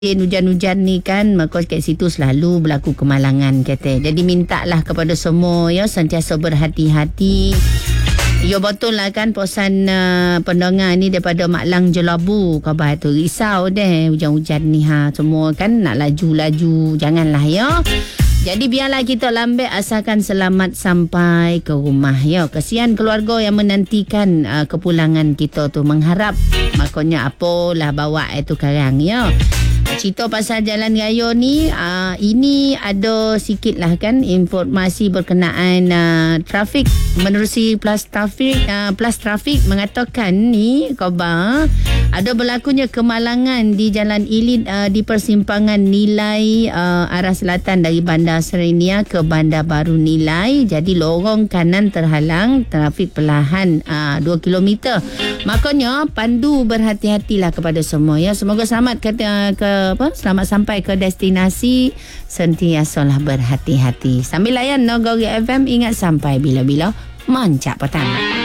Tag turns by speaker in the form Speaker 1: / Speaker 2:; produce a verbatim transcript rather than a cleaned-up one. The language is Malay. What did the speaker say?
Speaker 1: hujan-hujan ni kan, maka kat situ selalu berlaku kemalangan kata. Jadi mintalah kepada semua ya sentiasa berhati-hati. Ya betul lah kan pesan uh, pendengar ni daripada Mak Lang Jelabu. Khabar tu risau deh hujan-hujan ni ha. Semua kan nak laju-laju. Janganlah ya. Jadi biarlah kita lambat asalkan selamat sampai ke rumah ya. Kesian keluarga yang menantikan uh, kepulangan kita tu, mengharap makanya apalah bawa itu karang ya. Cerita pasal jalan raya ni, uh, ini ada sikit lah kan informasi berkenaan uh, trafik. Menerusi plus trafik, uh, plus trafik mengatakan ni khabar ada berlakunya kemalangan di Jalan Ilin uh, di persimpangan Nilai uh, arah selatan dari Bandar Serenia ke Bandar Baru Nilai. Jadi lorong kanan terhalang, trafik perlahan uh, dua kilometer. Makanya pandu berhati-hatilah kepada semua ya. Semoga selamat ke, ke apa? Selamat sampai ke destinasi. Sentiasalah berhati-hati. Sambil layan Nagari F M, ingat sampai bila-bila mancak pertama.